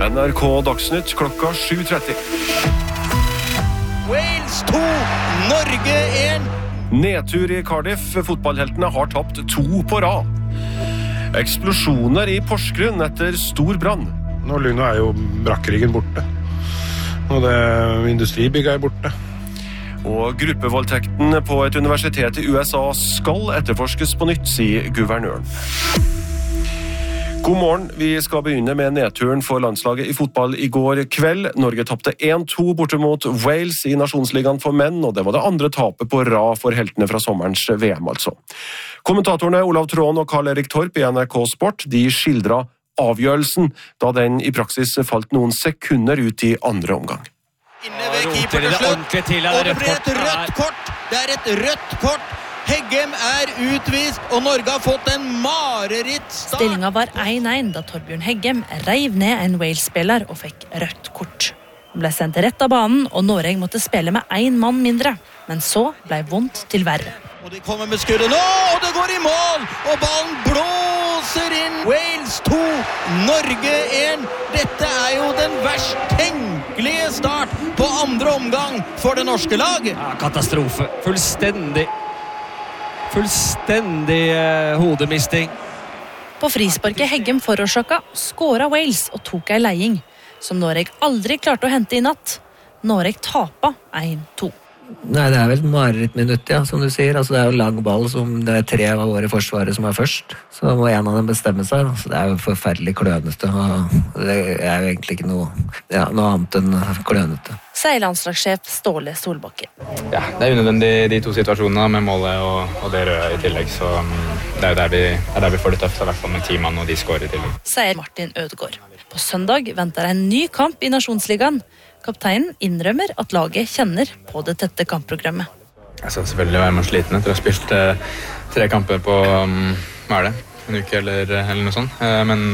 NRK Dagsnytt klokka 7:30. Wales 2, Norge 1. Nedtur i Cardiff. Fotballheltene har tapt 2 på rad. Eksplosjoner i Porsgrunn etter stor brann. Nå er jo brakkeriggen borte. Og det industribygget borte. Og gruppevoldtekten på et universitet i USA skal etterforskes på nytt, sier guvernøren. God morgen, vi skal begynne med nedturen for landslaget i fotball i går kveld. Norge tapte 1-2 borte mot Wales i Nasjonsligaen for menn, og det var det andre tapet på rad for heltene fra sommerens VM, altså. Kommentatorene Olav Tråen og Karl-Erik Torp i NRK Sport, de skildret avgjørelsen, da den i praksis falt noen sekunder ut i andre omgang. Inne ved keeper til slutt, og det blir et rødt kort. Det er et rødt kort. Heggem er utvist, og Norge har fått en marerittstart. Stillingen var 1-1 da Torbjørn Heggem reiv ned en Wales-spiller og fikk rødt kort. Han ble sendt rett av banen, og Norge måtte spille med 1 mann mindre. Men så ble vondt til verre. Og de kommer med skuddet nå, og det går i mål, og ballen blåser inn. Wales 2, Norge 1. Dette er jo den verst tenkelige start på andre omgang for det norske lag. Ja, katastrofe. Fullstendig hodemisting. På frisparket Heggem forårsaka skåra Wales og tok ei leiing, som Norge aldri klarte å hente i natt. Norge tapa 1-2. Nei, det er vel marerittminutt, ja, som du sier. Altså, det er jo lang ball som det er 3 av våre forsvaret som er først. Så må en av dem bestemme seg. Altså, det er jo forferdelig klønete. Og det er jo egentlig ikke noe annet enn klønete. Sier landslagssjef Ståle Solbakken. Ja, det er unødvendig de 2 situasjonene med målet og det røde i tillegg. Så det er der vi får det tøft, i hvert fall med 10 mann, og de skårer i tillegg. Sier Martin Ødegaard. På søndag venter en ny kamp i Nasjonsligaen. Kapteinen innrømmer at laget kjenner på det tette kampprogrammet. Altså, selvfølgelig er man sliten etter å ha spilt 3 kamper på, hva er det, en uke eller noe sånt. Men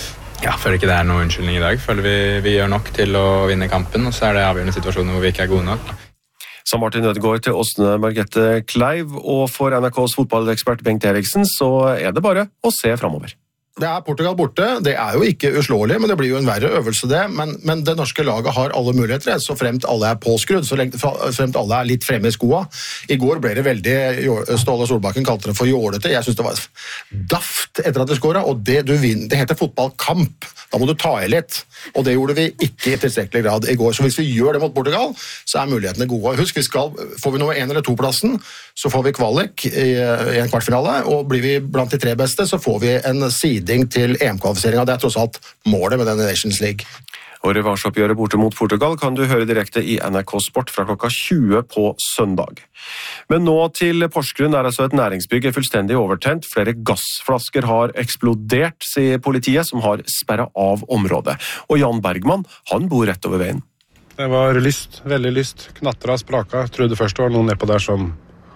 jeg føler ikke det er noe unnskyldning i dag. Føler vi gjør nok til å vinne kampen, og så er det avgjørende situasjoner hvor vi ikke er gode nok. Sa Martin Ødegaard til Åsne Margrethe Kleiv, og for NRKs fotballekspert Bengt Eriksen så er det bare å se fremover. Det er Portugal borte, det er jo ikke uslåelig, men det blir jo en verre øvelse det, men det norske laget har alle muligheter, så fremt alle er påskrudd, så fremt alle er litt fremme i skoa. I går ble det veldig, Ståle Solbakken kalte det for jålete, jeg synes det var daft etter at de skåret, og det du vinner, det heter fotballkamp, da må du ta i litt, og det gjorde vi ikke i tilstrekkelig grad i går, så hvis vi gjør det mot Portugal, så er mulighetene gode. Husk, får vi nummer 1 eller 2 plassen, så får vi kvalik i en kvartfinale, og blir vi blant de 3 beste, så får vi en side til EM-kvalifiseringen. Det er tross alt målet med denne Nations League. Og revansjeoppgjøret borte mot Portugal kan du høre direkte i NRK Sport fra klokka 20 på søndag. Men nå til Porsgrunn, der altså et næringsbygg er fullstendig overtent. Flere gassflasker har eksplodert, sier politiet, som har sperret av området. Og Jan Bergman, han bor rett over veien. Det var lyst, veldig lyst. Knatra, spraka. Trodde først det var noen nedpå der som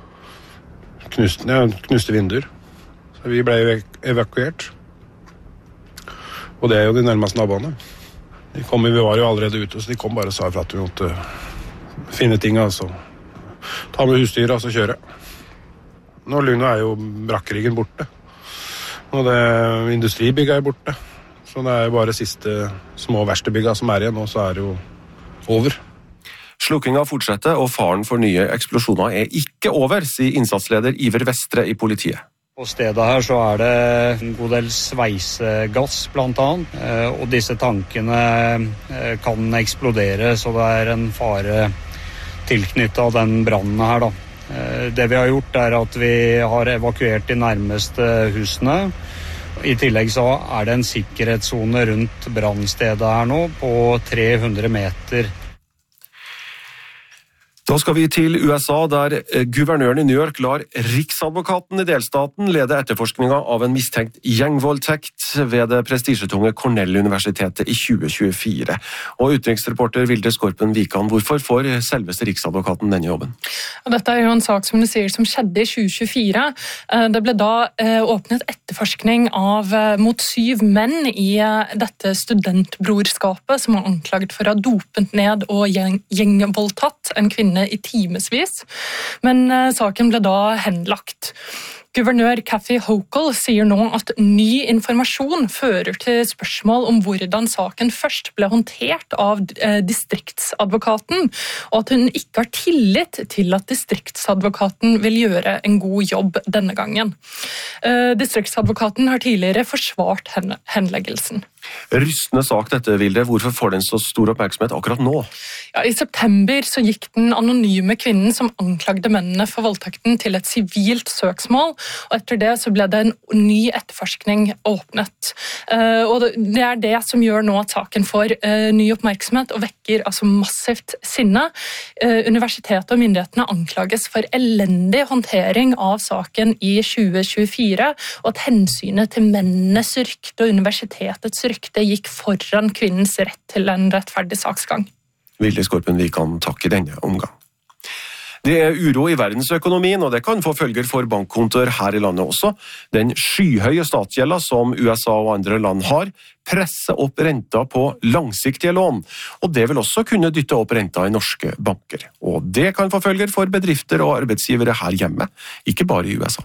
knuste vinduer. Så vi ble evakuert. Og det er jo de nærmeste naboene. Vi var jo allerede ute, så de kom bare og sa for at vi måtte finne ting, altså. Ta med husdyr, altså kjøre. Nå er jo brakkeriggen borte. Og det industribygget borte. Så det er jo bare siste små verkstedbygget som er igjen, og så er det jo over. Slukkinga fortsetter, og faren for nye eksplosjoner er ikke over, sier innsatsleder Iver Vestre i politiet. På stedet her så er det en god del sveisegass blant annet, og disse tankene kan eksplodere, så det er en fare tilknyttet av den brannen her da. Det vi har gjort er at vi har evakuert de nærmeste husene. I tillegg så er det en sikkerhetszone rundt brannstedet her nå på 300 meter. Da skal vi til USA, der guvernøren i New York lar riksadvokaten i delstaten lede etterforskninga av en mistenkt gjengvoldtekt ved det prestisjetunge Cornell-universitetet i 2024. Og utenriksreporter Vilde Skorpen Wikan, hvorfor får selveste riksadvokaten denne jobben? Dette er jo en sak som du sier som skjedde i 2024. Det ble da åpnet etterforskning mot 7 menn i dette studentbrorskapet som var anklaget for å ha dopet ned og gjengvoldtatt en kvinne i timesvis, men saken ble da henlagt. Guvernør Kathy Hochul sier nå at ny informasjon fører til spørsmål om hvordan saken først ble håndtert av distriktsadvokaten, og at hun ikke har tillit til at distriktsadvokaten vil gjøre en god jobb denne gangen. Distriktsadvokaten har tidligere forsvart henleggelsen. Rystende sak dette, Vilde. Hvorfor får den så stor oppmerksomhet akkurat nå? Ja, I september så gikk den anonyme kvinnen som anklagde mennene for voldtekten til et sivilt søksmål, og etter det så ble det en ny etterforskning åpnet. Og det er det som gjør nå at saken får ny oppmerksomhet og vekker altså massivt sinne. Universitetet og myndighetene anklages for elendig håndtering av saken i 2024, og at hensynet til mennenes rykte og universitetets rykte gikk foran kvinnens rett til en rettferdig saksgang. Vilde Skorpen, vi kan takke denne omgang. Det er uro i verdensøkonomien, og det kan få følger for bankkontoer her i landet også. Den skyhøye statsgjelda som USA og andre land har, presser opp renta på langsiktige lån, og det vil også kunne dytte opp renta i norske banker. Og det kan få følger for bedrifter og arbeidsgivere her hjemme, ikke bare i USA.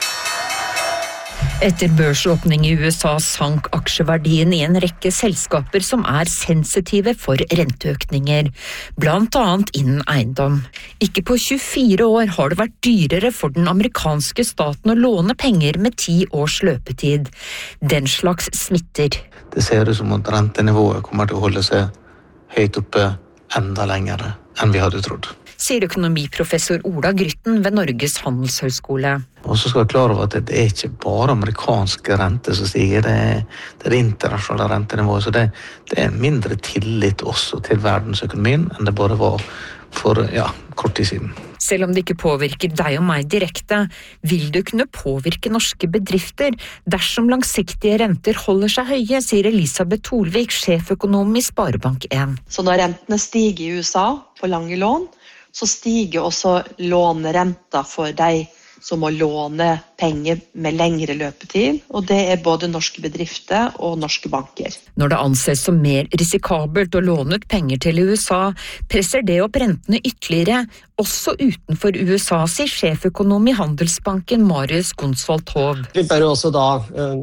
Etter børsåpning i USA sank aksjeverdien i en rekke selskaper som er sensitive for renteøkninger, blant annet innen eiendom. Ikke på 24 år har det vært dyrere for den amerikanske staten å låne penger med 10 års løpetid. Den slags smitter. Det ser ut som at rentenivået kommer til å holde seg høyt oppe enda lenger enn vi hadde trodd. Sier økonomiprofessor Ola Grytten ved Norges handelshøyskole. Og så skal vi klare over at det er ikke bare amerikanske renter som stiger, det er det internasjonale rentenivået, så det er mindre tillit også til verdensøkonomien enn det bare var for kort tid siden. Selv om det ikke påvirker deg og meg direkte, vil det kunne påvirke norske bedrifter dersom langsiktige renter holder seg høye, sier Elisabeth Tolvik, sjeføkonom i Sparebank1. Så når rentene stiger i USA på lange lån, så stiger også lånerenta for de som må låne penger med lengre løpetid, og det er både norske bedrifter og norske banker. Når det anses som mer risikabelt å låne ut penger til USA, presser det opp rentene ytterligere, også utenfor USA, sier sjeføkonom i Handelsbanken Marius Gonsvold Hov. Vi bør jo også da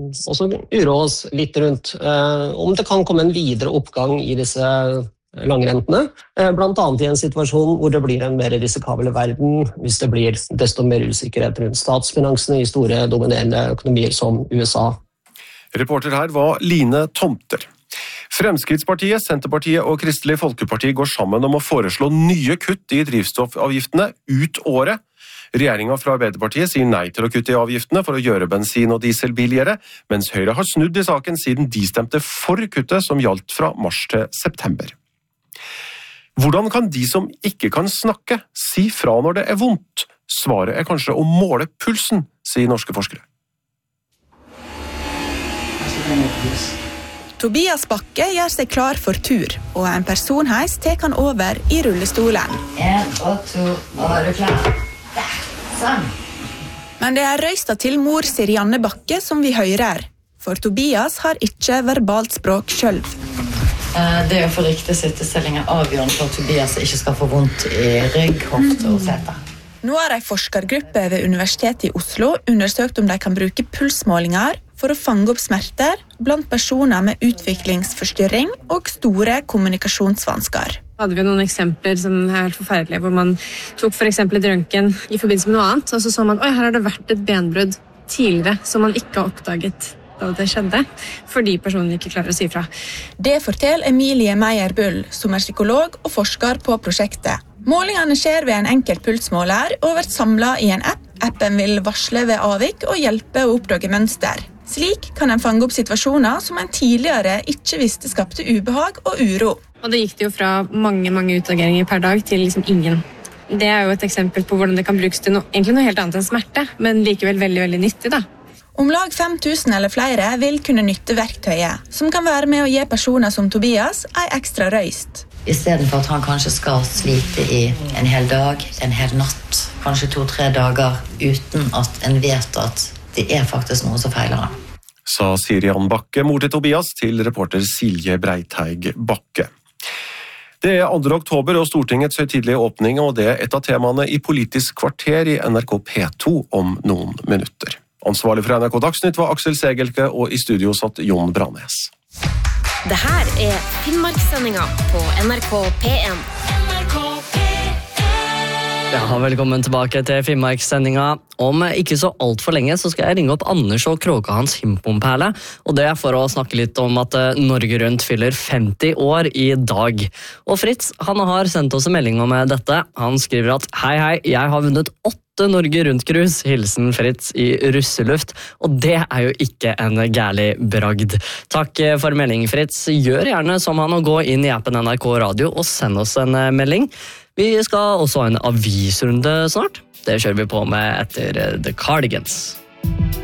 uroe oss litt rundt om det kan komme en videre oppgang i disse langrentene, blant annet i en situasjon hvor det blir en mer risikabel verden hvis det blir desto mer usikkerhet rundt statsfinansene i store dominerende økonomier som USA. Reporter her var Line Tomter. Fremskrittspartiet, Senterpartiet og Kristelig Folkeparti går sammen om å foreslå nye kutt i drivstoffavgiftene ut året. Regjeringen fra Arbeiderpartiet sier nei til å kutte i avgiftene for å gjøre bensin og diesel billigere, mens Høyre har snudd i saken siden de stemte for kuttet som gjaldt fra mars til september. Hvordan kan de som ikke kan snakke, si fra når det er vondt? Svaret er kanskje å måle pulsen, sier norske forskere. Tobias Bakke gjør seg klar for tur, og en personheis tar han over i rullestolen. 1 og 2, og er du klar? Sånn. Men det er røysta til mor Sirianne Bakke som vi hører, for Tobias har ikke verbalt språk selv. Det å få riktig sittestilling er avgjørende for at Tobias ikke skal få vondt i rygg, hofte og sete. Nå har en forskergruppe ved Universitetet i Oslo undersøkt om de kan bruke pulsmålinger for å fange opp smerter blant personer med utviklingsforstyrring og store kommunikasjonsvansker. Hadde vi noen eksempler som er helt forferdelige, hvor man tok for eksempel et røntgen i forbindelse med noe annet, og så så man, her har det vært et benbrudd tidligere som man ikke har oppdaget da det skjedde, fordi personen ikke klarer å si fra. Det forteller Emilie Meyer-Bull, som er psykolog og forsker på prosjektet. Målingene skjer ved en enkelt pulsmåler og blir samlet i en app. Appen vil varsle ved avvik og hjelpe å oppdage mønster. Slik kan en fange opp situasjoner som en tidligere ikke visste skapte ubehag og uro. Og det gikk det jo fra mange utageringer per dag til ingen. Det er jo et eksempel på hvordan det kan brukes til egentlig noe helt annet enn smerte, men likevel veldig nyttig da. Om lag 5000 eller flere vil kunne nytte verktøyet, som kan være med å gi personer som Tobias en ekstra røyst. I stedet for at han kanskje skal slite i en hel dag, en hel natt, kanskje 2-3 dager, uten at en vet at det er faktisk noe som feiler han. Sa Sirian Bakke, mor til Tobias, til reporter Silje Breiteig Bakke. Det er 2. oktober og Stortingets høytidelige åpning, og det er et av temaene i Politisk kvarter i NRK P2 om noen minutter. Ansvarlig for NRK Dagsnytt var Aksel Segelke, og i studio satt Jon Branes. Det her er Finnmarkssendinga på NRK P1. Ja, velkommen tilbake til Finnmarkssendinga. Om ikke så alt for lenge så skal jeg ringe opp Anders og kråke hans himpomperle, og det er for å snakke litt om at Norge Rundt fyller 50 år i dag. Og Fritz, han har sendt oss en melding om dette. Han skriver at hei, jeg har vunnet 8 Norge Rundt-krus, hilsen Fritz i russeluft, og det er jo ikke en gærlig bragd. Takk for melding, Fritz. Gjør gjerne som han og gå inn i appen NRK Radio og send oss en melding. Vi skal også ha en avisrunde snart. Det kjører vi på med etter The Cardigans.